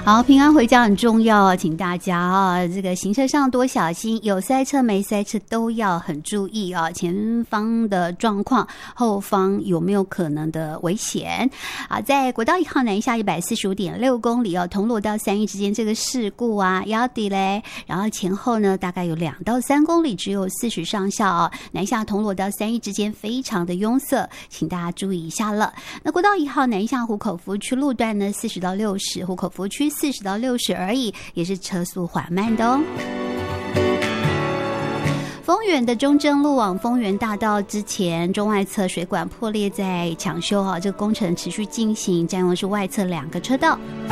好，平安回家很重要啊，请大家啊，这个行车上多小心，有塞车没塞车都要很注意啊，前方的状况，后方有没有可能的危险啊？在国道1号南下145.6公里哦，铜锣到三义之间这个事故啊，要 delay， 然后前后呢大概有2到3公里，只有40上下哦，南下铜锣到三义之间非常的拥塞，请大家注意一下了。那国道1号南下湖口服务区路段呢40到60，湖口服务区40到60而已，也是车速缓慢的哦。丰原的中正路往丰原大道之前，中外侧水管破裂在抢修啊，这个工程持续进行，占用是外侧2个车道。